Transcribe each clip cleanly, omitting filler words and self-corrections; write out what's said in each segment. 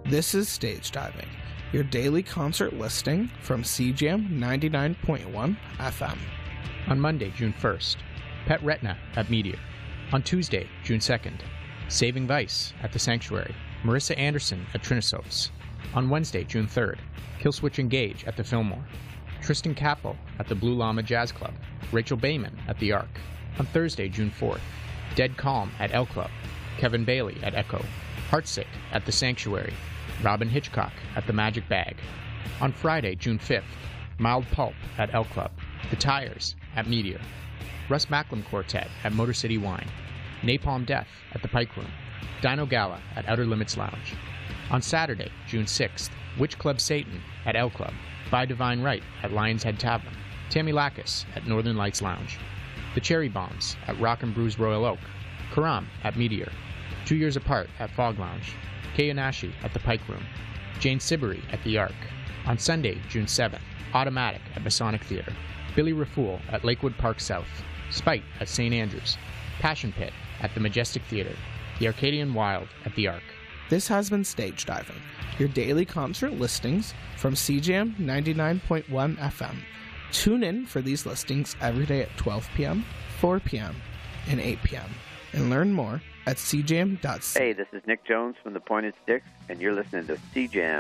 This is Stage Diving, your daily concert listing from CJAM 99.1 FM. On Monday, June 1st, Pet Retna at Meteor. On Tuesday, June 2nd, Saving Vice at The Sanctuary, Marissa Anderson at Trinosopes. On Wednesday, June 3rd, Killswitch Engage at the Fillmore, Tristan Capo at the Blue Llama Jazz Club, Rachel Bayman at the Arc. On Thursday, June 4th, Dead Calm at L Club, Kevin Bailey at Echo, Heartsick at The Sanctuary, Robin Hitchcock at the Magic Bag. On Friday, June 5th, Mild Pulp at L Club, The Tires at Meteor, Russ Macklem Quartet at Motor City Wine, Napalm Death at the Pike Room, Dino Gala at Outer Limits Lounge. On Saturday, June 6th, Witch Club Satan at L Club, By Divine Right at Lion's Head Tavern, Tammy Lacus at Northern Lights Lounge, The Cherry Bombs at Rock and Brews Royal Oak, Karam at Meteor, 2 Years Apart at Fog Lounge, Kei Onashi at the Pike Room, Jane Siberry at the Arc. On Sunday, June 7th, Automatic at Masonic Theater, Billy Rafool at Lakewood Park South, Spite at St. Andrews, Passion Pit at the Majestic Theater, The Arcadian Wild at the Arc. This has been Stage Diving, your daily concert listings from CJAM 99.1 FM. Tune in for these listings every day at 12 p.m., 4 p.m., and 8 p.m. and learn more at cjam.ca. Hey, this is Nick Jones from the Pointed Sticks, and you're listening to CJAM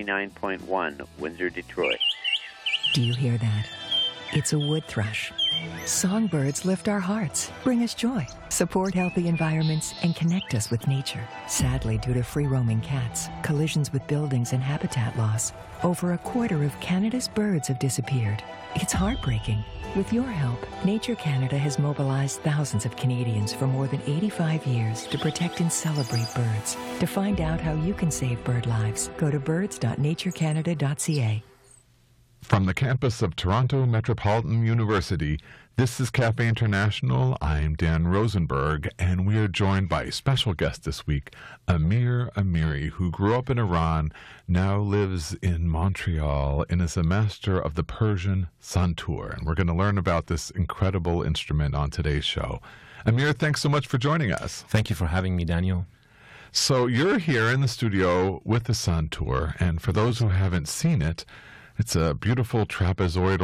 99.1, Windsor, Detroit. Do you hear that? It's a wood thrush. Songbirds lift our hearts, bring us joy, support healthy environments, and connect us with nature. Sadly, due to free-roaming cats, collisions with buildings, and habitat loss, over a quarter of Canada's birds have disappeared. It's heartbreaking. With your help, Nature Canada has mobilized thousands of Canadians for more than 85 years to protect and celebrate birds. To find out how you can save bird lives, go to birds.naturecanada.ca. From the campus of Toronto Metropolitan University, this is Cafe International. I'm Dan Rosenberg, and we are joined by a special guest this week, Amir Amiri, who grew up in Iran, now lives in Montreal, and is a master of the Persian santur. And we're going to learn about this incredible instrument on today's show. Amir, thanks so much for joining us. Thank you for having me, Daniel. So you're here in the studio with the santur, and for those who haven't seen it, it's a beautiful trapezoidal